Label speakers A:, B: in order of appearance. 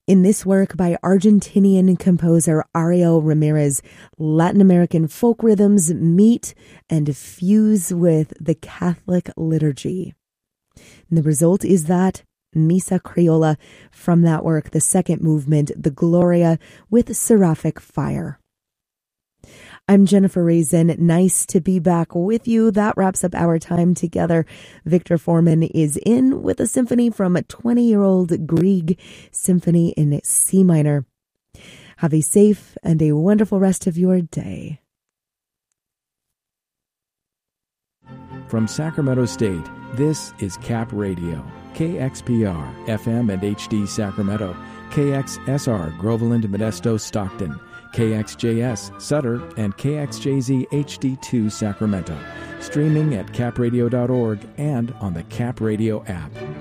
A: In this work by Argentinian composer Ariel Ramirez, Latin American folk rhythms meet and fuse with the Catholic liturgy. And the result is that Misa Criolla from that work, the second movement, the Gloria with seraphic fire. I'm Jennifer Raisin. Nice to be back with you. That wraps up our time together. Victor Foreman is in with a symphony from a 20-year-old Grieg Symphony in C minor. Have a safe and a wonderful rest of your day.
B: From Sacramento State, this is Cap Radio, KXPR, FM and HD Sacramento, KXSR, Groveland, Modesto, Stockton, KXJS, Sutter, and KXJZ HD2 Sacramento. Streaming at capradio.org and on the Cap Radio app.